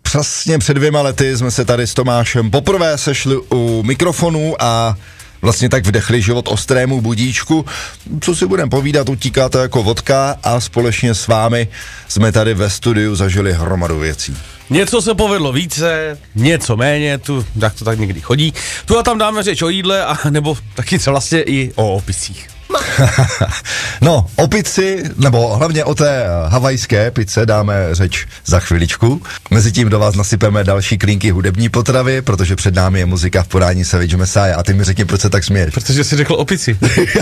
přesně před 2 lety jsme se tady s Tomášem poprvé sešli u mikrofonu a vlastně tak vdechli život ostrému budíčku. Co si budeme povídat, utíká to jako vodka a společně s vámi jsme tady ve studiu zažili hromadu věcí. Něco se povedlo více, něco méně, tak to tak někdy chodí. Tu a tam dáme řeč o jídle, a nebo taky vlastně i o opicích. No, o pizzi, nebo hlavně o té havajské pizze dáme řeč za chviličku. Mezitím do vás nasypeme další klínky hudební potravy, protože před námi je muzika v podání Savage Messiah. A ty mi řekni, proč se tak směješ. Protože jsi řekl opici.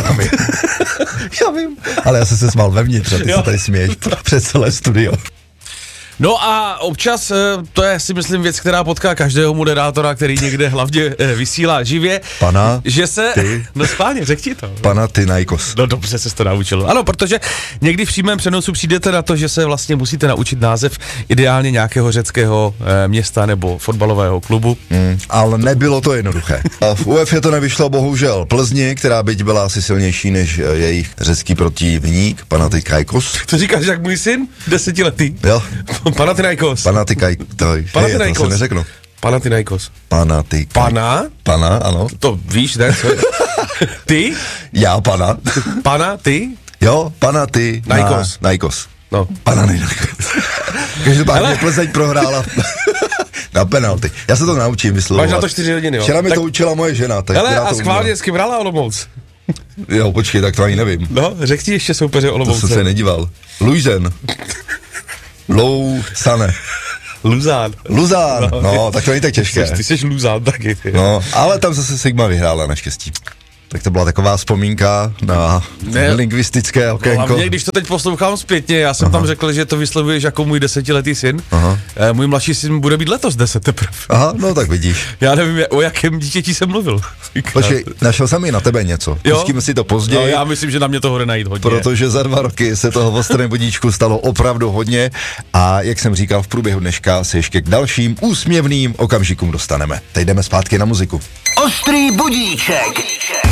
Já vím. Ale já jsem se smál vevnitř, a ty se tady směješ před celé studio. No a občas, to je si myslím věc, která potká každého moderátora, který někde hlavně vysílá živě. Pana, že se, ty. No spáně, řekni to. Pana Tynajkos. No dobře se to naučil. Ano, protože někdy v přímém přenosu přijdete na to, že se vlastně musíte naučit název ideálně nějakého řeckého města nebo fotbalového klubu. Ale nebylo to jednoduché. A v UEFA to nevyšlo bohužel Plzni, která byť byla asi silnější než jejich řecký protivník, Panathinaikos. To říkáš jak můj syn, 10letý. Jo. Panathinaikos. Panathinaikos. To se neřeknu. Panathinaikos. Pana, ano. To víš, ne? Co je? Ty? Já, pana. Pana, ty? Jo, Panaty. Naikos. No. Panathinaikos. Každopádně Plzeň prohrála na penalty. Já se to naučím vyslovovat. Máš na to 4 hodiny, jo? Včera mi to učila moje žena. Tak hele, a schválně s kým hrála Olomouc? Jo, počkej, tak to ani nevím. No, řekni ještě soupeře Olomouce. To jsem se nedíval. Luizen. Lousane. Luzán, no, tak to není tak těžké. Ty jsi Luzán taky. Ty. No, ale tam zase Sigma vyhrála naštěstí. Tak to byla taková vzpomínka na lingvistické okénko. Hlavně, když to teď poslouchám zpětně, já jsem tam řekl, že to vyslovuješ jako můj 10letý syn. Můj mladší syn bude být letos 10 teprve. Aha, no tak vidíš. Já nevím, o jakém dítěti jsem mluvil. Počkej, našel jsem i na tebe něco. Pustíme si to později. No, já myslím, že na mě to bude najít hodně. Protože za 2 roky se toho v ostrém budíčku stalo opravdu hodně a jak jsem říkal, v průběhu dneška se ještě k dalším úsměvným okamžikům dostaneme. Teď jdeme zpátky na muziku. Ostrý budíček.